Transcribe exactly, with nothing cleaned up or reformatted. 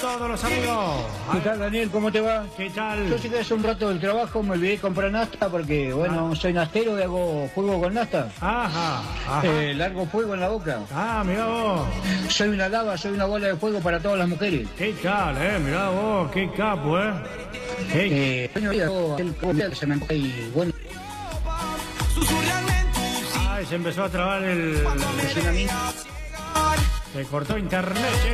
todos los amigos. ¿Qué tal, Daniel? ¿Cómo te va? ¿Qué tal? Yo llegué hace un rato del trabajo, me olvidé de comprar nafta porque, bueno, Ah. soy nastero y hago fuego con nafta. Ajá, ajá. Eh, largo fuego en la boca. Ah, mirá vos. Soy una lava, soy una bola de fuego para todas las mujeres. ¿Qué tal, eh? Mirá vos, qué capo, eh. Qué... Eh, bueno, yo, el que se me antoja y bueno, Ay, se empezó a trabar el... es una mina. Se cortó internet, che.